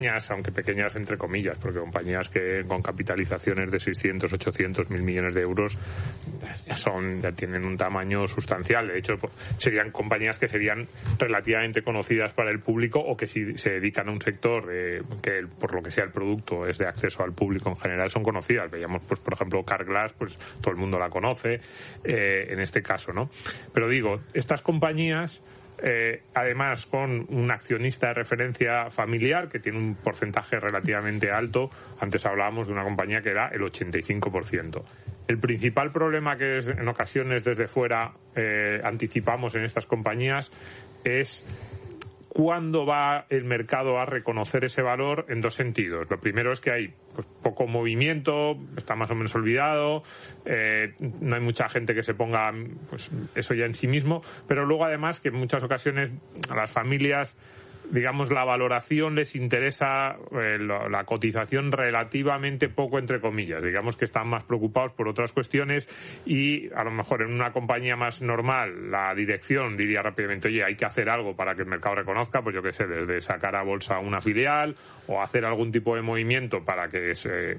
aunque pequeñas entre comillas, porque compañías que con capitalizaciones de 600, 800, 1.000 millones de euros ya tienen un tamaño sustancial. De hecho, serían compañías que serían relativamente conocidas para el público, o que si se dedican a un sector que por lo que sea el producto es de acceso al público en general, son conocidas. Veíamos, pues por ejemplo, Carglass, pues todo el mundo la conoce en este caso, ¿no? Pero digo, estas compañías, además con un accionista de referencia familiar que tiene un porcentaje relativamente alto. Antes hablábamos de una compañía que era el 85%. El principal problema que en ocasiones desde fuera anticipamos en estas compañías es cuándo va el mercado a reconocer ese valor, en dos sentidos. Lo primero es que hay pues poco movimiento, está más o menos olvidado, no hay mucha gente que se ponga pues eso ya en sí mismo, pero luego además que en muchas ocasiones a las familias, digamos, la valoración les interesa la cotización relativamente poco, entre comillas. Digamos que están más preocupados por otras cuestiones, y a lo mejor en una compañía más normal la dirección diría rápidamente, oye, hay que hacer algo para que el mercado reconozca, pues yo qué sé, desde sacar a bolsa una filial o hacer algún tipo de movimiento para que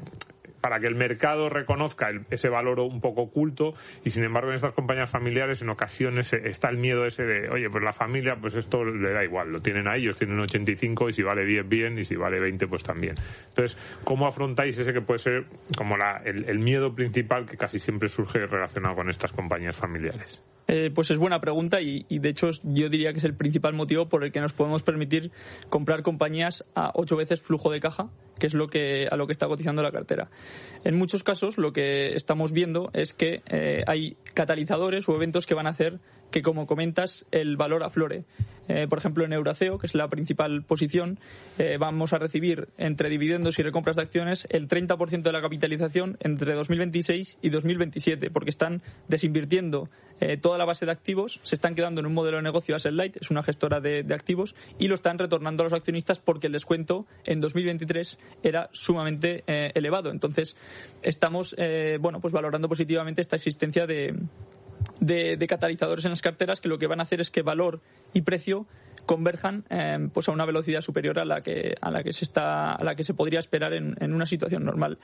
el mercado reconozca ese valor un poco oculto. Y sin embargo en estas compañías familiares en ocasiones está el miedo ese de, oye, pues la familia, pues esto le da igual, lo tienen ahí, ellos tienen 85 y si vale 10 bien y si vale 20 pues también. Entonces, ¿cómo afrontáis ese que puede ser como el miedo principal que casi siempre surge relacionado con estas compañías familiares? Pues es buena pregunta y de hecho yo diría que es el principal motivo por el que nos podemos permitir comprar compañías a 8 veces flujo de caja, que es a lo que está cotizando la cartera. En muchos casos lo que estamos viendo es que hay catalizadores o eventos que van a hacer que, como comentas, el valor aflore. Por ejemplo, en Euraceo, que es la principal posición, vamos a recibir entre dividendos y recompras de acciones el 30% de la capitalización entre 2026 y 2027, porque están desinvirtiendo toda la base de activos, se están quedando en un modelo de negocio asset light, es una gestora de activos, y lo están retornando a los accionistas porque el descuento en 2023 era sumamente elevado. Entonces, estamos pues valorando positivamente esta existencia de catalizadores en las carteras, que lo que van a hacer es que valor y precio converjan pues a una velocidad superior a la que se podría esperar en una situación normal.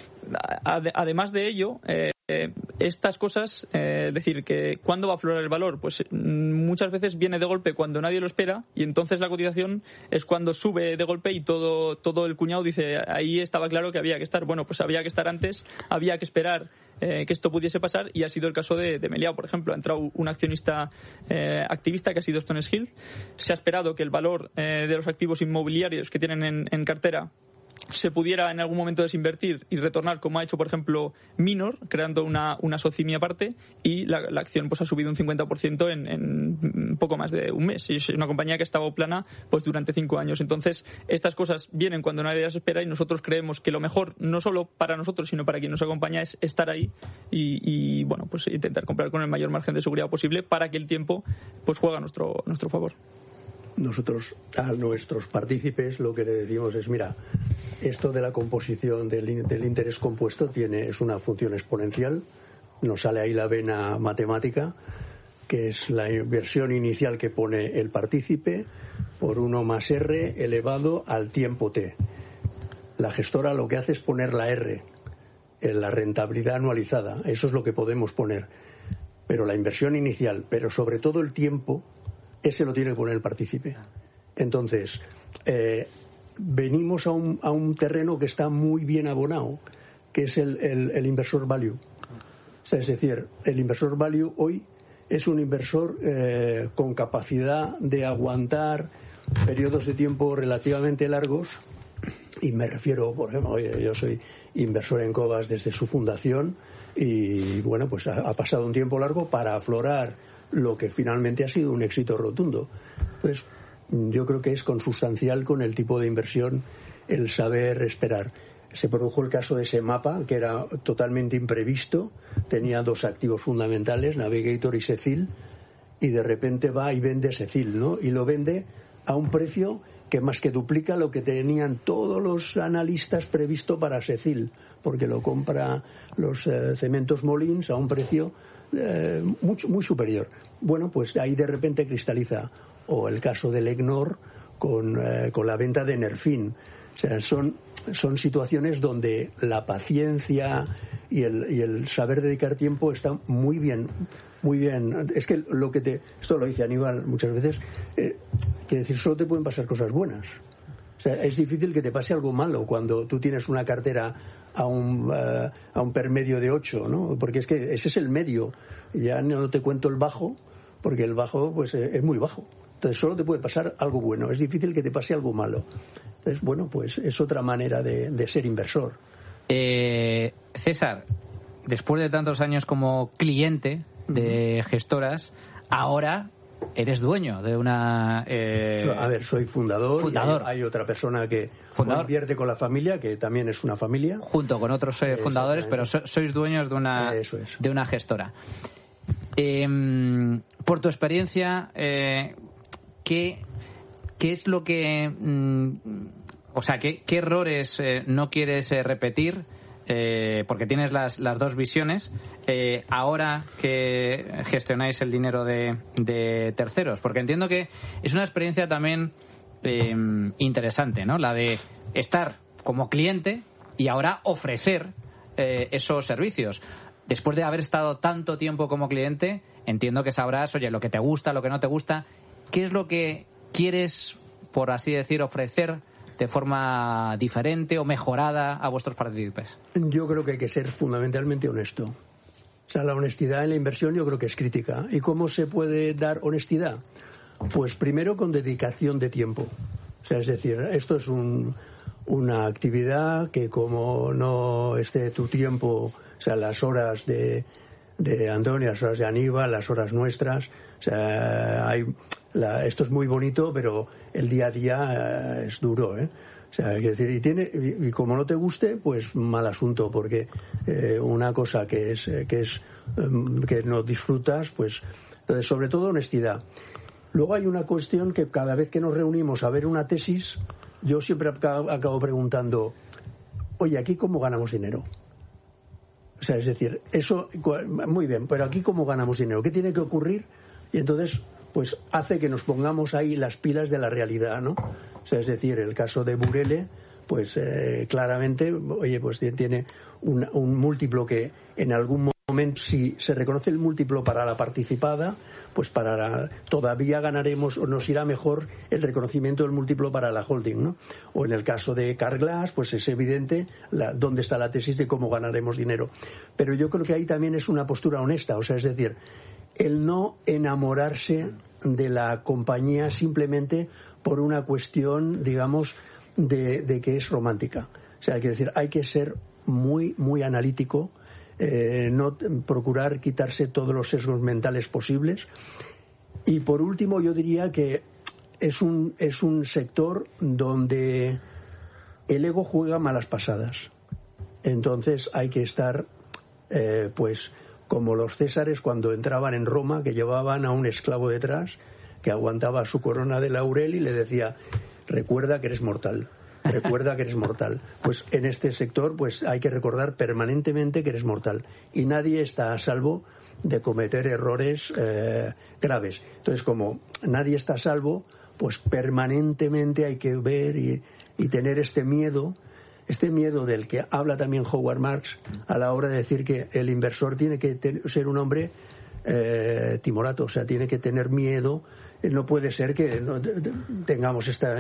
Además de ello, estas cosas, es decir, que ¿cuándo va a aflorar el valor? Pues muchas veces viene de golpe cuando nadie lo espera, y entonces la cotización es cuando sube de golpe y todo el cuñado dice, ahí estaba claro que había que estar. Bueno, pues había que estar antes, había que esperar que esto pudiese pasar, y ha sido el caso de Meliá, por ejemplo. Ha entrado un accionista activista que ha sido Stones Hill. Se ha esperado que el valor de los activos inmobiliarios que tienen en cartera se pudiera en algún momento desinvertir y retornar, como ha hecho, por ejemplo, Minor, creando una socimi aparte, y la acción pues ha subido un 50% en poco más de un mes. Y es una compañía que ha estado plana pues durante 5 años. Entonces, estas cosas vienen cuando nadie las espera, y nosotros creemos que lo mejor, no solo para nosotros, sino para quien nos acompaña, es estar ahí y bueno, pues intentar comprar con el mayor margen de seguridad posible para que el tiempo pues juegue a nuestro favor. Nosotros a nuestros partícipes lo que le decimos es, mira, esto de la composición del interés compuesto es una función exponencial, nos sale ahí la vena matemática, que es la inversión inicial que pone el partícipe por 1 más R elevado al tiempo T. La gestora lo que hace es poner la R, en la rentabilidad anualizada, eso es lo que podemos poner. Pero la inversión inicial, pero sobre todo el tiempo, ese lo tiene que poner el partícipe. Entonces, venimos a un terreno que está muy bien abonado, que es el inversor value. O sea, es decir, el inversor value hoy es un inversor con capacidad de aguantar periodos de tiempo relativamente largos, y me refiero, por ejemplo, yo soy inversor en Cobas desde su fundación, y bueno, pues ha pasado un tiempo largo para aflorar lo que finalmente ha sido un éxito rotundo. Pues yo creo que es consustancial con el tipo de inversión el saber esperar. Se produjo el caso de Semapa, que era totalmente imprevisto, tenía 2 activos fundamentales, Navigator y Cecil, y de repente va y vende Cecil, ¿no? Y lo vende a un precio que más que duplica lo que tenían todos los analistas previsto para Cecil, porque lo compra los cementos Molins a un precio muy superior. Bueno, pues ahí de repente cristaliza, o el caso del Egnor con la venta de Nerfin. O sea, son situaciones donde la paciencia y el saber dedicar tiempo están muy bien. Es que esto lo dice Aníbal muchas veces, que decir, solo te pueden pasar cosas buenas. O sea, es difícil que te pase algo malo cuando tú tienes una cartera a un permedio de 8, ¿no? Porque es que ese es el medio. Ya no te cuento el bajo, porque el bajo pues es muy bajo. Entonces solo te puede pasar algo bueno. Es difícil que te pase algo malo. Entonces, bueno, pues es otra manera de ser inversor. César, después de tantos años como cliente de gestoras, ahora eres dueño de una... A ver, soy fundador. Y hay otra persona que invierte con la familia, que también es una familia. Junto con otros fundadores, pero sois dueños de una gestora. Por tu experiencia, ¿qué es lo que... o sea, ¿qué errores no quieres repetir? Porque tienes las dos visiones, ahora que gestionáis el dinero de terceros, porque entiendo que es una experiencia también interesante, ¿no? La de estar como cliente y ahora ofrecer esos servicios. Después de haber estado tanto tiempo como cliente, entiendo que sabrás, oye, lo que te gusta, lo que no te gusta. ¿Qué es lo que quieres, por así decir, ofrecer de forma diferente o mejorada a vuestros partícipes? Yo creo que hay que ser fundamentalmente honesto. O sea, la honestidad en la inversión yo creo que es crítica. ¿Y cómo se puede dar honestidad? Pues primero con dedicación de tiempo. O sea, es decir, esto es una actividad que como no esté tu tiempo, o sea, las horas de Antonio, las horas de Aníbal, las horas nuestras, o sea, esto es muy bonito, pero el día a día es duro, ¿eh? O sea, es decir, y como no te guste, pues mal asunto, porque una cosa que no disfrutas, pues entonces sobre todo honestidad. Luego hay una cuestión que cada vez que nos reunimos a ver una tesis, yo siempre acabo preguntando, oye, ¿aquí cómo ganamos dinero? O sea, es decir, eso, muy bien, pero aquí cómo ganamos dinero, ¿qué tiene que ocurrir? Y entonces, pues hace que nos pongamos ahí las pilas de la realidad, ¿no? O sea, es decir, el caso de Burele, pues claramente, oye, pues tiene un múltiplo que en algún momento, si se reconoce el múltiplo para la participada, pues todavía ganaremos o nos irá mejor el reconocimiento del múltiplo para la holding, ¿no? O en el caso de Carglass, pues es evidente dónde está la tesis de cómo ganaremos dinero. Pero yo creo que ahí también es una postura honesta, o sea, es decir, el no enamorarse de la compañía simplemente por una cuestión, digamos, de que es romántica. O sea, hay que decir, hay que ser muy, muy analítico, no procurar quitarse todos los sesgos mentales posibles. Y por último, yo diría que es un sector donde el ego juega malas pasadas. Entonces hay que estar, pues, como los césares cuando entraban en Roma, que llevaban a un esclavo detrás que aguantaba su corona de laurel y le decía, recuerda que eres mortal, recuerda que eres mortal. Pues en este sector pues hay que recordar permanentemente que eres mortal y nadie está a salvo de cometer errores graves. Entonces, como nadie está a salvo, pues permanentemente hay que ver y tener este miedo del que habla también Howard Marks a la hora de decir que el inversor tiene que ser un hombre timorato, o sea, tiene que tener miedo. No puede ser que no tengamos esta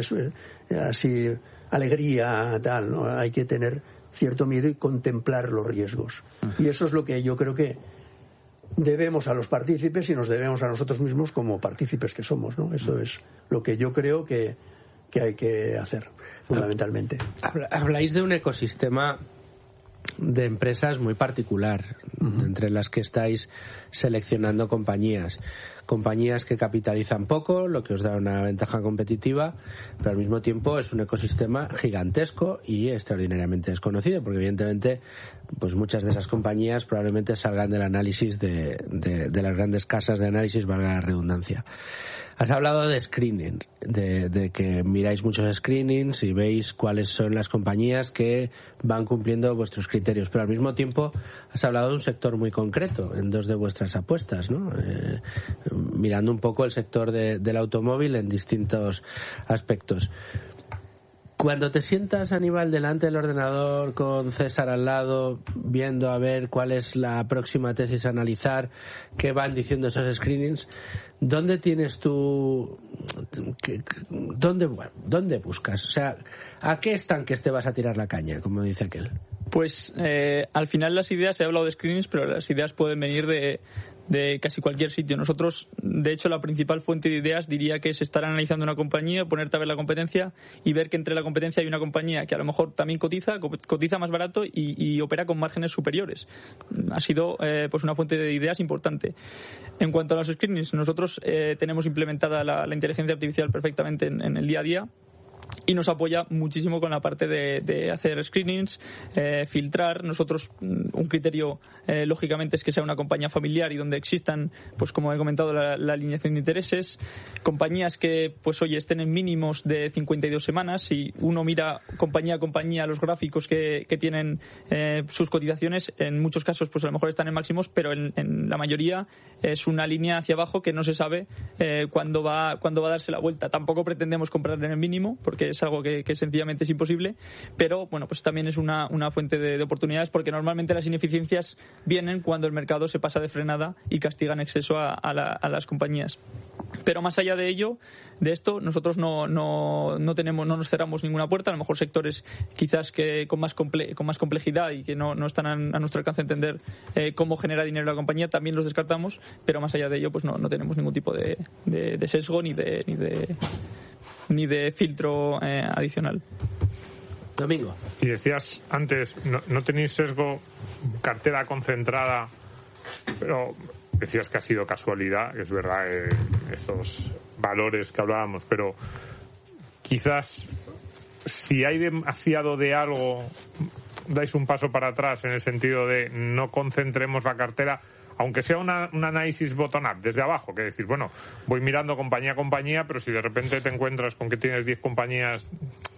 así alegría tal, ¿no? Hay que tener cierto miedo y contemplar los riesgos. Y eso es lo que yo creo que debemos a los partícipes y nos debemos a nosotros mismos como partícipes que somos, ¿no? Eso es lo que yo creo que hay que hacer fundamentalmente. Habláis de un ecosistema de empresas muy particular, entre las que estáis seleccionando compañías que capitalizan poco, lo que os da una ventaja competitiva, pero al mismo tiempo es un ecosistema gigantesco y extraordinariamente desconocido, porque evidentemente pues muchas de esas compañías probablemente salgan del análisis de las grandes casas de análisis, valga la redundancia. Has hablado de screening, de que miráis muchos screenings y veis cuáles son las compañías que van cumpliendo vuestros criterios, pero al mismo tiempo has hablado de un sector muy concreto en dos de vuestras apuestas, ¿no? Mirando un poco el sector del automóvil en distintos aspectos. Cuando te sientas, Aníbal, delante del ordenador con César al lado, viendo a ver cuál es la próxima tesis a analizar, qué van diciendo esos screenings, ¿dónde tienes tú... ¿Dónde buscas? O sea, ¿a qué estanques te vas a tirar la caña, como dice aquel? Pues al final las ideas, he hablado de screenings, pero las ideas pueden venir de casi cualquier sitio. Nosotros, de hecho, la principal fuente de ideas diría que es estar analizando una compañía, ponerte a ver la competencia y ver que entre la competencia hay una compañía que a lo mejor también cotiza más barato y opera con márgenes superiores. Ha sido pues una fuente de ideas importante. En cuanto a los screenings, nosotros tenemos implementada la inteligencia artificial perfectamente en el día a día. Y nos apoya muchísimo con la parte de hacer screenings, filtrar. Nosotros, un criterio, lógicamente, es que sea una compañía familiar y donde existan, pues como he comentado, la alineación de intereses. Compañías que, pues oye, estén en mínimos de 52 semanas. Y uno mira compañía a compañía los gráficos que tienen sus cotizaciones, en muchos casos, pues a lo mejor están en máximos, pero en la mayoría es una línea hacia abajo que no se sabe cuándo va a darse la vuelta. Tampoco pretendemos comprar en el mínimo, porque es algo que sencillamente es imposible, pero bueno, pues también es una fuente de oportunidades, porque normalmente las ineficiencias vienen cuando el mercado se pasa de frenada y castiga en exceso a las compañías. Pero más allá de ello, de esto, nosotros no nos cerramos ninguna puerta. A lo mejor sectores quizás que con más complejidad y que no están a nuestro alcance entender cómo genera dinero la compañía, también los descartamos, pero más allá de ello, pues no tenemos ningún tipo de sesgo ni de filtro adicional. Domingo. Y decías antes, no tenéis sesgo, cartera concentrada, pero decías que ha sido casualidad, que es verdad, estos valores que hablábamos, pero quizás si hay demasiado de algo, dais un paso para atrás en el sentido de no concentremos la cartera, aunque sea un análisis bottom-up, desde abajo, que decir, bueno, voy mirando compañía a compañía, pero si de repente te encuentras con que tienes 10 compañías,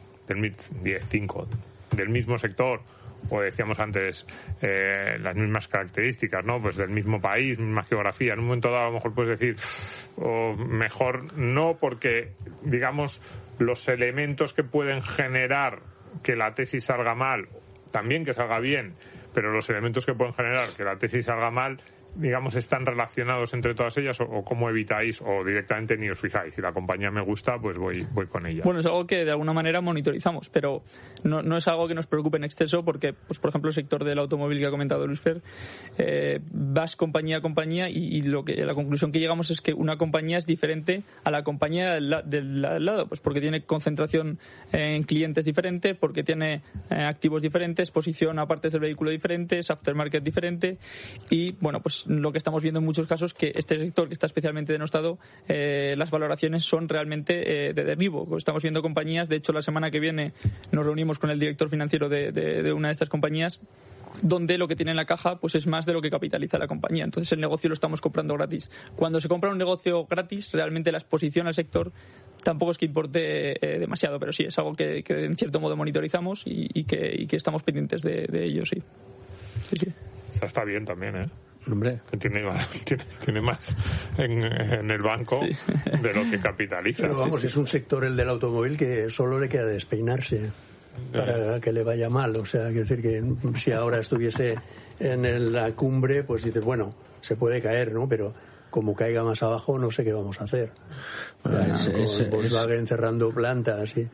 5 del mismo sector, o decíamos antes, las mismas características, ¿no? Pues del mismo país, misma geografía, en un momento dado a lo mejor puedes decir, o mejor no, porque, digamos, los elementos que pueden generar que la tesis salga mal, también que salga bien, pero los elementos que pueden generar que la tesis salga mal, digamos, están relacionados entre todas ellas, o cómo evitáis, o directamente ni os fijáis. Si la compañía me gusta, pues voy con ella. Bueno, es algo que de alguna manera monitorizamos, pero no es algo que nos preocupe en exceso, porque, pues por ejemplo, el sector del automóvil que ha comentado Luis Fer, vas compañía a compañía y la conclusión que llegamos es que una compañía es diferente a la compañía del lado, pues porque tiene concentración en clientes diferente, porque tiene activos diferentes, posición a partes del vehículo diferentes, aftermarket diferente, y bueno, pues lo que estamos viendo en muchos casos que este sector, que está especialmente denostado, las valoraciones son realmente de derribo. Estamos viendo compañías, de hecho la semana que viene nos reunimos con el director financiero de una de estas compañías, donde lo que tiene en la caja pues es más de lo que capitaliza la compañía. Entonces el negocio lo estamos comprando gratis. Cuando se compra un negocio gratis, realmente la exposición al sector tampoco es que importe demasiado, pero sí es algo que en cierto modo monitorizamos y que estamos pendientes de ello, sí. Sí. O sea, está bien también, ¿eh? Hombre, tiene más en el banco, sí, de lo que capitaliza. Pero vamos, sí. Es un sector, el del automóvil, que solo le queda despeinarse para que le vaya mal. O sea, quiero decir que si ahora estuviese en la cumbre, pues dices, bueno, se puede caer, ¿no? Pero como caiga más abajo, no sé qué vamos a hacer. Bueno, con Volkswagen cerrando plantas y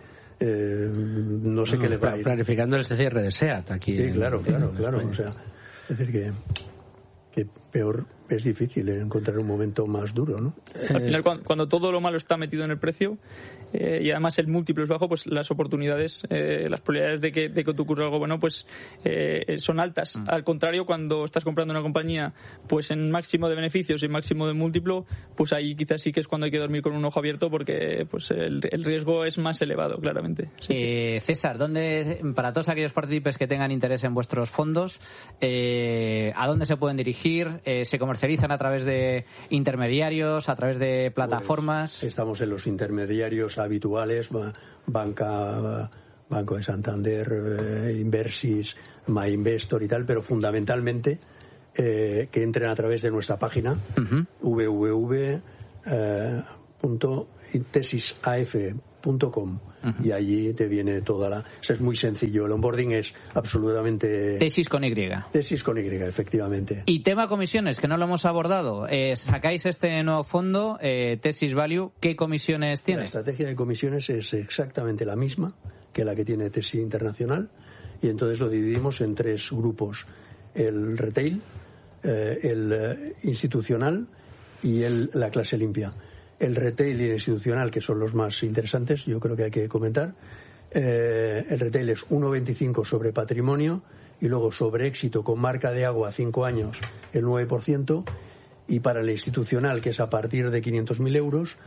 no sé qué le va a ir. Planificando este cierre de SEAT aquí. Sí, claro. O sea, es decir que peor, es difícil encontrar un momento más duro, ¿no? Al final, cuando todo lo malo está metido en el precio y además el múltiplo es bajo, pues las oportunidades, las probabilidades de que te ocurra algo bueno, pues son altas. Al contrario, cuando estás comprando una compañía pues en máximo de beneficios y máximo de múltiplo, pues ahí quizás sí que es cuando hay que dormir con un ojo abierto, porque pues el riesgo es más elevado, claramente. Sí. César, para todos aquellos partícipes que tengan interés en vuestros fondos, ¿a dónde se pueden dirigir? ¿Se comercializan a través de intermediarios, a través de plataformas? Pues estamos en los intermediarios habituales, Banco de Santander, Inversis, MyInvestor y tal, pero fundamentalmente que entren a través de nuestra página, www.psf.es. tesisaf.com y allí te viene toda la... Eso es muy sencillo, el onboarding es absolutamente... Tesis con Y. Tesis con Y, efectivamente. Y tema comisiones, que no lo hemos abordado. Sacáis este nuevo fondo, Tesis Value, ¿qué comisiones tiene? La estrategia de comisiones es exactamente la misma que la que tiene Tesis Internacional, y entonces lo dividimos en 3 grupos: el retail, el institucional y la clase limpia. El retail y el institucional, que son los más interesantes, yo creo que hay que comentar. El retail es 1,25 sobre patrimonio, y luego sobre éxito con marca de agua 5 años el 9%, y para el institucional, que es a partir de 500.000 euros,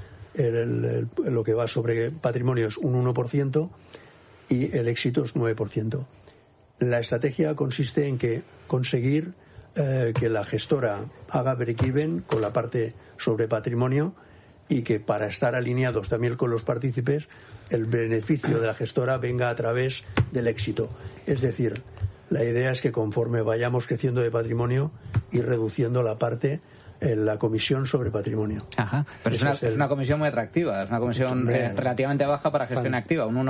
lo que va sobre patrimonio es un 1% y el éxito es 9%. La estrategia consiste en conseguir que la gestora haga break-even con la parte sobre patrimonio, y que para estar alineados también con los partícipes, el beneficio de la gestora venga a través del éxito. Es decir, la idea es que conforme vayamos creciendo de patrimonio, ir reduciendo la parte, la comisión sobre patrimonio. Ajá, pero es una comisión muy atractiva, es una comisión relativamente baja para gestión activa, un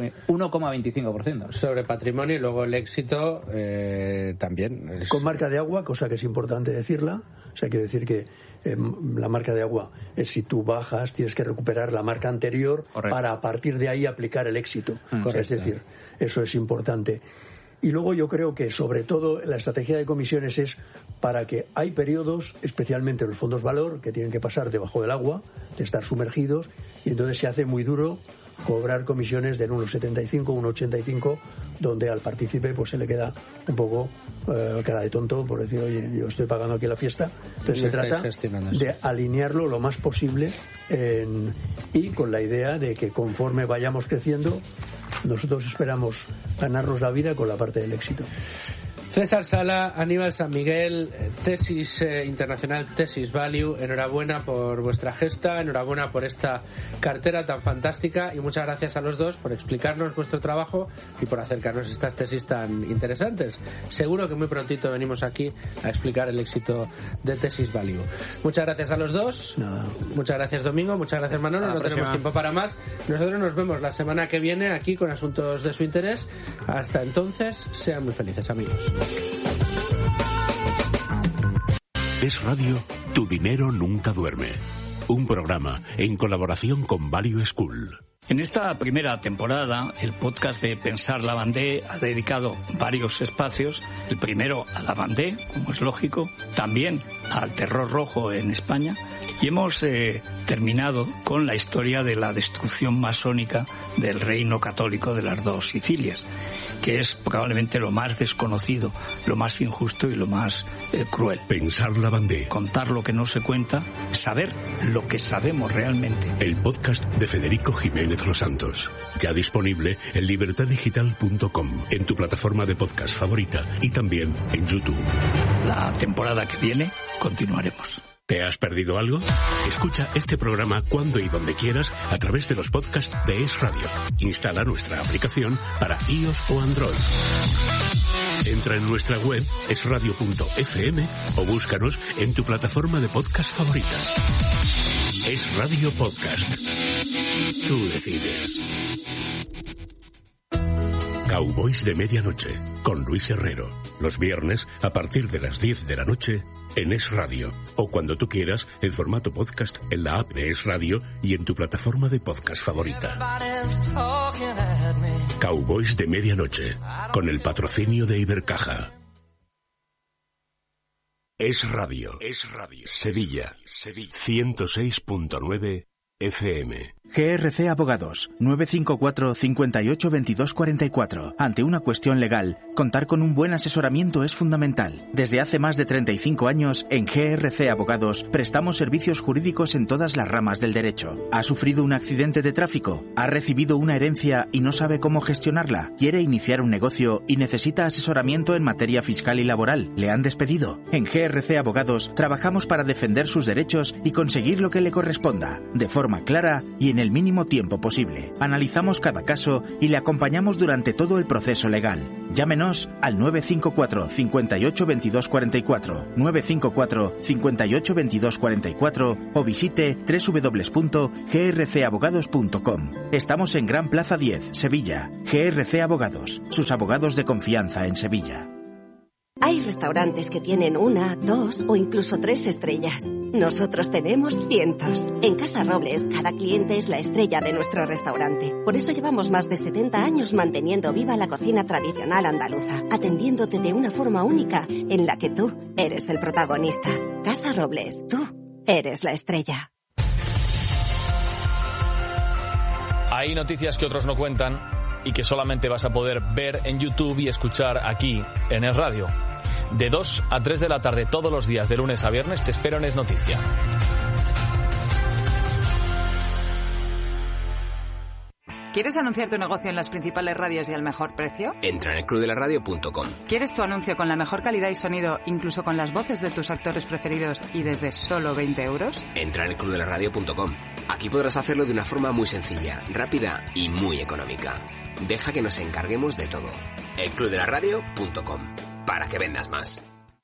1,25%. Sobre patrimonio, y luego el éxito también. Con marca de agua, cosa que es importante decirla. O sea, quiere decir que la marca de agua es, si tú bajas, tienes que recuperar la marca anterior. Correcto. Para a partir de ahí aplicar el éxito. O sea, es decir, eso es importante. Y luego yo creo que sobre todo la estrategia de comisiones es para que hay periodos, especialmente los fondos valor, que tienen que pasar debajo del agua, de estar sumergidos, y entonces se hace muy duro cobrar comisiones del 1,75, 1,85, donde al partícipe pues se le queda un poco cara de tonto por decir, oye, yo estoy pagando aquí la fiesta. Entonces se trata de alinearlo lo más posible y con la idea de que conforme vayamos creciendo, nosotros esperamos ganarnos la vida con la parte del éxito. César Sala, Aníbal San Miguel, Tesis Internacional, Tesis Value, enhorabuena por vuestra gesta, enhorabuena por esta cartera tan fantástica, y muchas gracias a los dos por explicarnos vuestro trabajo y por acercarnos a estas tesis tan interesantes. Seguro que muy prontito venimos aquí a explicar el éxito de Tesis Value. Muchas gracias a los dos. Muchas gracias, Domingo. Muchas gracias, Manolo. No tenemos tiempo para más. Nosotros nos vemos la semana que viene aquí con asuntos de su interés. Hasta entonces, sean muy felices, amigos. Es Radio, tu dinero nunca duerme. Un programa en colaboración con Value School. En esta primera temporada, el podcast de Pensar Lavandé ha dedicado varios espacios. El primero a Lavandé, como es lógico, también al terror rojo en España. Y hemos terminado con la historia de la destrucción masónica del reino católico de las dos Sicilias, que es probablemente lo más desconocido, lo más injusto y lo más cruel. Pensar Lavandé. Contar lo que no se cuenta, saber lo que sabemos realmente. El podcast de Federico Jiménez Los Santos. Ya disponible en libertaddigital.com, en tu plataforma de podcast favorita y también en YouTube. La temporada que viene continuaremos. ¿Te has perdido algo? Escucha este programa cuando y donde quieras a través de los podcasts de Es Radio. Instala nuestra aplicación para iOS o Android. Entra en nuestra web esradio.fm o búscanos en tu plataforma de podcast favorita. Es Radio Podcast. Tú decides. Cowboys de Medianoche, con Luis Herrero. Los viernes, a partir de las 10 de la noche, en Es Radio. O cuando tú quieras, en formato podcast, en la app de Es Radio y en tu plataforma de podcast favorita. Cowboys de Medianoche, con el patrocinio de Ibercaja. Es Radio. Es Radio. Sevilla. 106.9 FM. GRC Abogados, 954 58 22 44. Ante una cuestión legal, contar con un buen asesoramiento es fundamental. Desde hace más de 35 años, en GRC Abogados, prestamos servicios jurídicos en todas las ramas del derecho. ¿Ha sufrido un accidente de tráfico? ¿Ha recibido una herencia y no sabe cómo gestionarla? ¿Quiere iniciar un negocio y necesita asesoramiento en materia fiscal y laboral? ¿Le han despedido? En GRC Abogados, trabajamos para defender sus derechos y conseguir lo que le corresponda, de forma forma clara y en el mínimo tiempo posible. Analizamos cada caso y le acompañamos durante todo el proceso legal. Llámenos al 954 58 22 44, 954 58 22 44 o visite www.grcabogados.com. Estamos en Gran Plaza 10, Sevilla. GRC Abogados, sus abogados de confianza en Sevilla. Hay restaurantes que tienen 1, 2 o incluso 3 estrellas. Nosotros tenemos cientos. En Casa Robles, cada cliente es la estrella de nuestro restaurante. Por eso llevamos más de 70 años manteniendo viva la cocina tradicional andaluza, atendiéndote de una forma única en la que tú eres el protagonista. Casa Robles, tú eres la estrella. Hay noticias que otros no cuentan y que solamente vas a poder ver en YouTube y escuchar aquí en Es Radio. De 2 a 3 de la tarde todos los días, de lunes a viernes, te espero en Es Noticia. ¿Quieres anunciar tu negocio en las principales radios y al mejor precio? Entra en elclubdelaradio.com. ¿Quieres tu anuncio con la mejor calidad y sonido, incluso con las voces de tus actores preferidos y desde solo 20 euros? Entra en elclubdelaradio.com. Aquí podrás hacerlo de una forma muy sencilla, rápida y muy económica. Deja que nos encarguemos de todo. elclubdelaradio.com. Para que vendas más.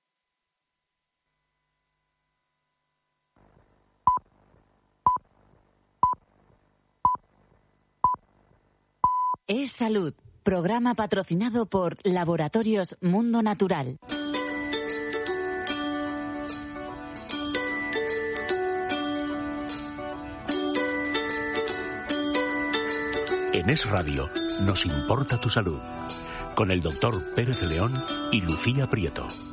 Es Salud, programa patrocinado por Laboratorios Mundo Natural. En Es Radio nos importa tu salud, con el doctor Pérez León y Lucía Prieto.